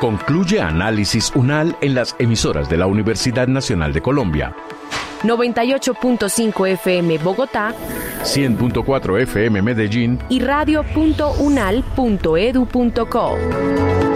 Concluye Análisis UNAL en las emisoras de la Universidad Nacional de Colombia. 98.5 FM Bogotá, 100.4 FM Medellín y radio.unal.edu.co.